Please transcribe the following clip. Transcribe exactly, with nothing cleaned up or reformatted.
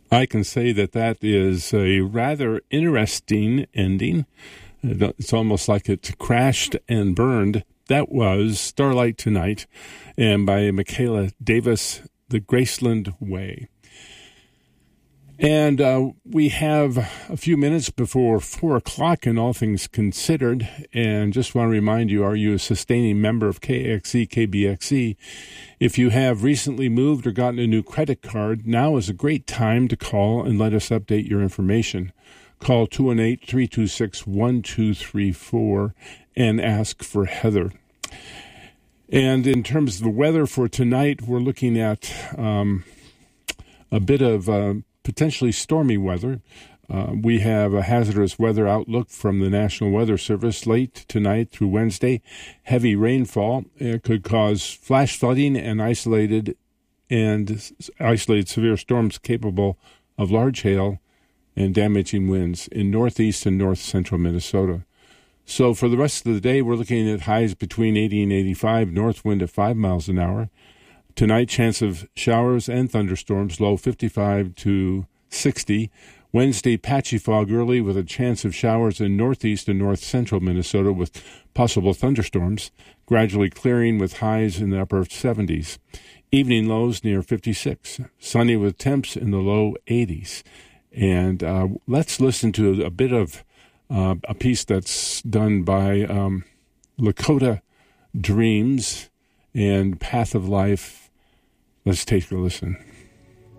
I can say that that is a rather interesting ending. It's almost like it crashed and burned. That was Starlight Tonight, and by Michaela Davis, The Graceland Way. And uh, we have a few minutes before four o'clock in All Things Considered, and just want to remind you, are you a sustaining member of K X E, K B X E? If you have recently moved or gotten a new credit card, now is a great time to call and let us update your information. Call two one eight, three two six, one two three four and ask for Heather. And in terms of the weather for tonight, we're looking at um, a bit of uh, potentially stormy weather. Uh, we have a hazardous weather outlook from the National Weather Service late tonight through Wednesday. Heavy rainfall it could cause flash flooding and isolated and isolated severe storms capable of large hail and damaging winds in northeast and north central Minnesota. So for the rest of the day, we're looking at highs between eighty and eighty-five, north wind at five miles an hour. Tonight, chance of showers and thunderstorms, low fifty-five to sixty. Wednesday, patchy fog early with a chance of showers in northeast and north central Minnesota with possible thunderstorms, gradually clearing with highs in the upper seventies. Evening lows near fifty-six. Sunny with temps in the low eighties. And uh, let's listen to a bit of uh, a piece that's done by um, Lakota Dreams and Path of Life. Let's take a listen.